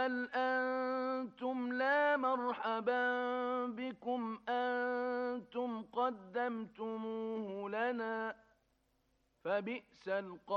بل أنتم لا مرحبا بكم أنتم قدمتموه لنا فبئس القول